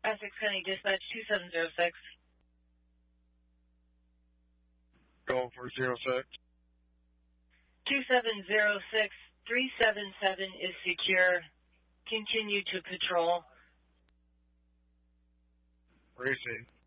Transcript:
Essex County Dispatch 2706. Go for 06. 2706, 377 is secure. Continue to patrol. Received.